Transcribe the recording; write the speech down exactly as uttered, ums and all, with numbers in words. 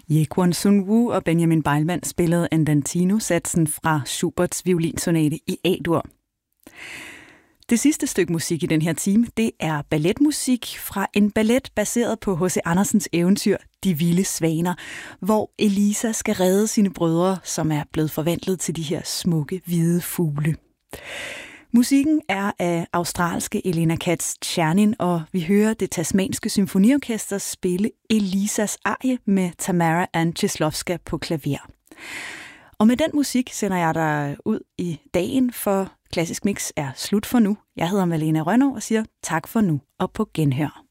Jaekwon Sun-woo og Benjamin Beilman spillede Andantino-satsen fra Schuberts violinsonate i A-dur. Det sidste stykke musik i den her time, det er balletmusik fra en ballet baseret på H C Andersens eventyr De Vilde Svaner, hvor Elisa skal redde sine brødre, som er blevet forvandlet til de her smukke hvide fugle. Musikken er af australske Elena Katz-Czernin, og vi hører det tasmanske symfoniorkester spille Elisas arie med Tamara Ann Cieslowska på klaver. Og med den musik sender jeg dig ud i dagen, for Klassisk Mix er slut for nu. Jeg hedder Malene Rønnow og siger tak for nu og på genhør.